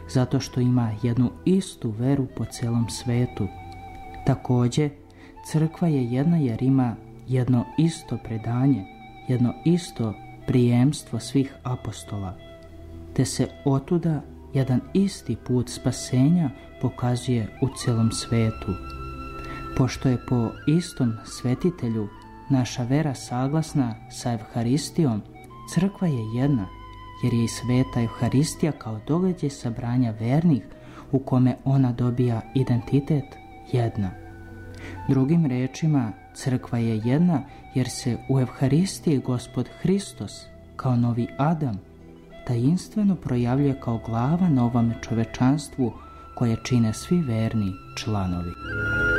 zato što ima jednu istu veru po celom svetu. Također, crkva je jedna jer ima jedno isto predanje, jedno isto prijemstvo svih apostola, te se otuda jedan isti put spasenja pokazuje u celom svetu. Pošto je po istom svetitelju naša vera saglasna sa Evharistijom, crkva je jedna, jer je i sveta Evharistija kao događaj sabranja vernih u kome ona dobija identitet jedna. Drugim rečima, crkva je jedna jer se u Evharistiji Gospod Hristos kao novi Adam tajinstveno projavljuje kao glava novome čovečanstvu koje čine svi verni članovi.